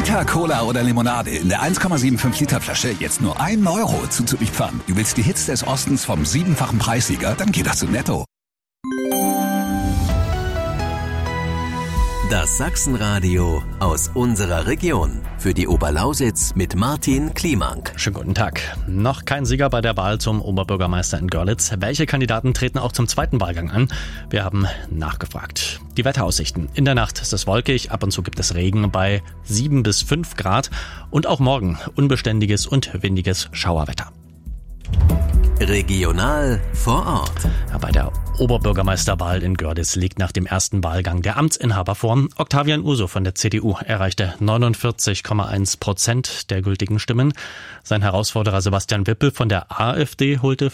Lecker, Cola oder Limonade in der 1,75 Liter Flasche jetzt nur 1 Euro zuzuliefern. Du willst die Hits des Ostens vom 7-fachen Preissieger? Dann geh doch zu Netto. Das Sachsenradio aus unserer Region. Für die Oberlausitz mit Martin Kliemank. Schönen guten Tag. Noch kein Sieger bei der Wahl zum Oberbürgermeister in Görlitz. Welche Kandidaten treten auch zum zweiten Wahlgang an? Wir haben nachgefragt. Die Wetteraussichten. In der Nacht ist es wolkig, ab und zu gibt es Regen bei 7 bis 5 Grad. Und auch morgen unbeständiges und windiges Schauerwetter. Regional vor Ort. Ja, bei der Oberbürgermeisterwahl in Görlitz liegt nach dem ersten Wahlgang der Amtsinhaber vor. Octavian Urso von der CDU erreichte 49,1% der gültigen Stimmen. Sein Herausforderer Sebastian Wippel von der AfD holte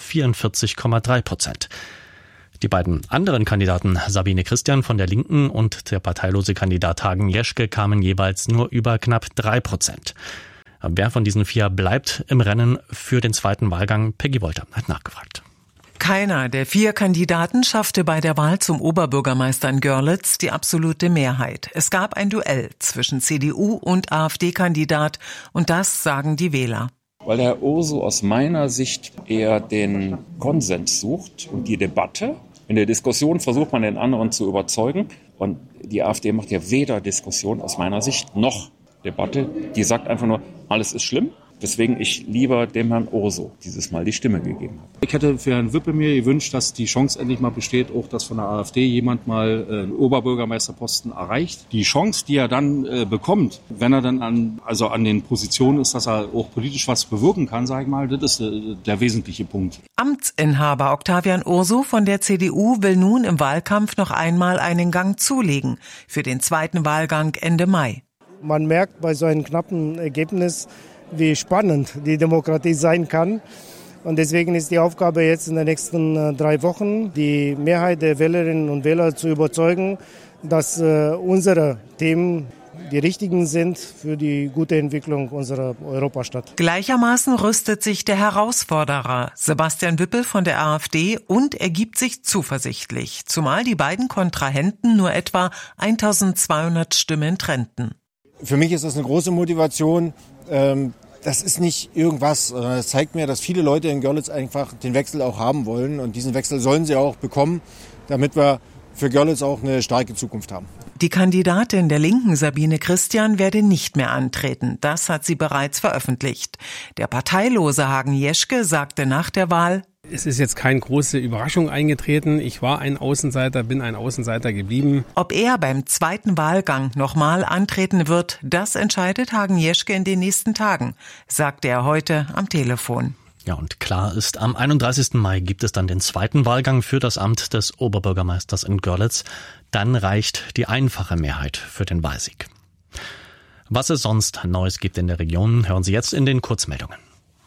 44,3%. Die beiden anderen Kandidaten, Sabine Christian von der Linken und der parteilose Kandidat Hagen Jeschke, kamen jeweils nur über knapp 3%. Wer von diesen 4 bleibt im Rennen für den zweiten Wahlgang? Peggy Wolter hat nachgefragt. Keiner der 4 Kandidaten schaffte bei der Wahl zum Oberbürgermeister in Görlitz die absolute Mehrheit. Es gab ein Duell zwischen CDU und AfD-Kandidat und das sagen die Wähler. Weil der Urso aus meiner Sicht eher den Konsens sucht und die Debatte. In der Diskussion versucht man den anderen zu überzeugen und die AfD macht ja weder Diskussion aus meiner Sicht noch Debatte. Die sagt einfach nur, alles ist schlimm. Weswegen ich lieber dem Herrn Urso dieses Mal die Stimme gegeben habe. Ich hätte für Herrn Wippel mir gewünscht, dass die Chance endlich mal besteht, auch dass von der AfD jemand mal einen Oberbürgermeisterposten erreicht. Die Chance, die er dann bekommt, wenn er dann an den Positionen ist, dass er auch politisch was bewirken kann, sage ich mal, das ist der wesentliche Punkt. Amtsinhaber Octavian Urso von der CDU will nun im Wahlkampf noch einmal einen Gang zulegen für den zweiten Wahlgang Ende Mai. Man merkt bei so einem knappen Ergebnis, wie spannend die Demokratie sein kann. Und deswegen ist die Aufgabe jetzt in den nächsten 3 Wochen, die Mehrheit der Wählerinnen und Wähler zu überzeugen, dass unsere Themen die richtigen sind für die gute Entwicklung unserer Europastadt. Gleichermaßen rüstet sich der Herausforderer Sebastian Wippel von der AfD und ergibt sich zuversichtlich, zumal die beiden Kontrahenten nur etwa 1200 Stimmen trennten. Für mich ist das eine große Motivation. Das ist nicht irgendwas, sondern es zeigt mir, dass viele Leute in Görlitz einfach den Wechsel auch haben wollen. Und diesen Wechsel sollen sie auch bekommen, damit wir für Görlitz auch eine starke Zukunft haben. Die Kandidatin der Linken, Sabine Christian, werde nicht mehr antreten. Das hat sie bereits veröffentlicht. Der parteilose Hagen Jeschke sagte nach der Wahl: Es ist jetzt keine große Überraschung eingetreten. Ich war ein Außenseiter, bin ein Außenseiter geblieben. Ob er beim zweiten Wahlgang nochmal antreten wird, das entscheidet Hagen Jeschke in den nächsten Tagen, sagte er heute am Telefon. Ja, und klar ist, am 31. Mai gibt es dann den zweiten Wahlgang für das Amt des Oberbürgermeisters in Görlitz. Dann reicht die einfache Mehrheit für den Wahlsieg. Was es sonst Neues gibt in der Region, hören Sie jetzt in den Kurzmeldungen.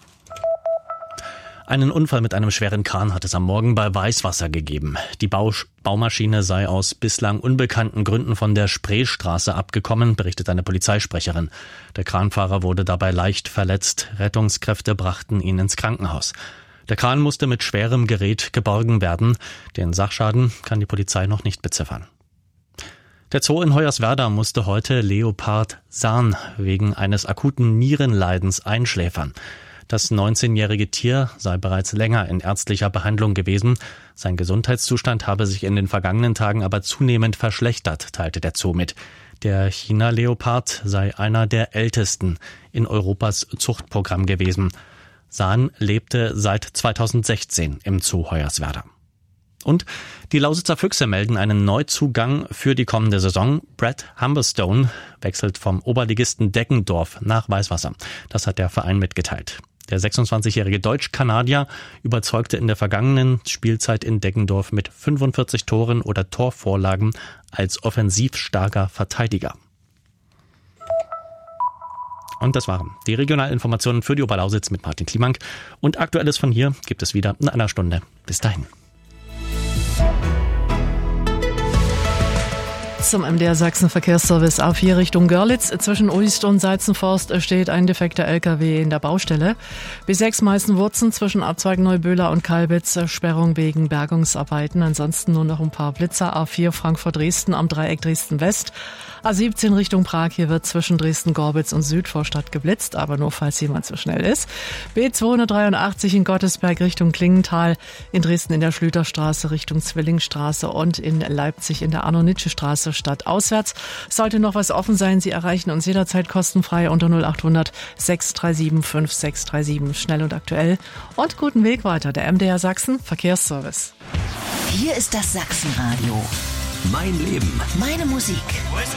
Einen Unfall mit einem schweren Kran hat es am Morgen bei Weißwasser gegeben. Die Baumaschine sei aus bislang unbekannten Gründen von der Spreestraße abgekommen, berichtet eine Polizeisprecherin. Der Kranfahrer wurde dabei leicht verletzt. Rettungskräfte brachten ihn ins Krankenhaus. Der Kran musste mit schwerem Gerät geborgen werden. Den Sachschaden kann die Polizei noch nicht beziffern. Der Zoo in Hoyerswerda musste heute Leopard San wegen eines akuten Nierenleidens einschläfern. Das 19-jährige Tier sei bereits länger in ärztlicher Behandlung gewesen. Sein Gesundheitszustand habe sich in den vergangenen Tagen aber zunehmend verschlechtert, teilte der Zoo mit. Der China-Leopard sei einer der ältesten in Europas Zuchtprogramm gewesen. San lebte seit 2016 im Zoo Hoyerswerda. Und die Lausitzer Füchse melden einen Neuzugang für die kommende Saison. Brad Humberstone wechselt vom Oberligisten Deggendorf nach Weißwasser. Das hat der Verein mitgeteilt. Der 26-jährige Deutsch-Kanadier überzeugte in der vergangenen Spielzeit in Deggendorf mit 45 Toren oder Torvorlagen als offensiv starker Verteidiger. Und das waren die Regionalinformationen für die Oberlausitz mit Martin Kliemank. Und Aktuelles von hier gibt es wieder in einer Stunde. Bis dahin. zum MDR Sachsen Verkehrsservice A4 Richtung Görlitz. Zwischen Uist und Seizenforst steht ein defekter LKW in der Baustelle. B6 Meißen-Wurzen zwischen Abzweig Neuböhler und Kalbitz, Sperrung wegen Bergungsarbeiten. Ansonsten nur noch ein paar Blitzer. A4 Frankfurt-Dresden am Dreieck Dresden-West. A17 Richtung Prag, hier wird zwischen Dresden-Gorbitz und Südvorstadt geblitzt, aber nur falls jemand zu schnell ist. B283 in Gottesberg Richtung Klingenthal, in Dresden in der Schlüterstraße Richtung Zwillingstraße und in Leipzig in der Arno-Nitsche-Straße stadtauswärts. Sollte noch was offen sein, Sie erreichen uns jederzeit kostenfrei unter 0800 637 5637. Schnell und aktuell und guten Weg weiter. Der MDR Sachsen Verkehrsservice. Hier ist das Sachsenradio. Mein Leben. Meine Musik.